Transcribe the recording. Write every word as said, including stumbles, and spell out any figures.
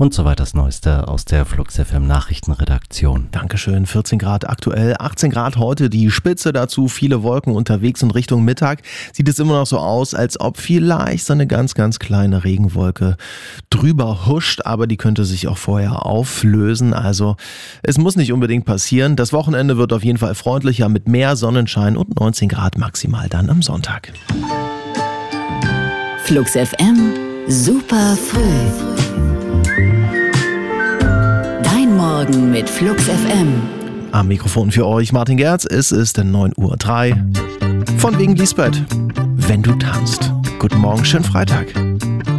und soweit das Neueste aus der Flux F M Nachrichtenredaktion. Dankeschön, vierzehn Grad aktuell, achtzehn Grad heute, die Spitze dazu, viele Wolken unterwegs und Richtung Mittag sieht es immer noch so aus, als ob vielleicht so eine ganz, ganz kleine Regenwolke drüber huscht, aber die könnte sich auch vorher auflösen, also es muss nicht unbedingt passieren. Das Wochenende wird auf jeden Fall freundlicher mit mehr Sonnenschein und neunzehn Grad maximal dann am Sonntag. Flux F M, super früh. Dein Morgen mit Flux F M. Am Mikrofon für euch Martin Gerz, es ist neun Uhr drei. Von wegen Lisbeth, wenn du tanzt. Guten Morgen, schönen Freitag.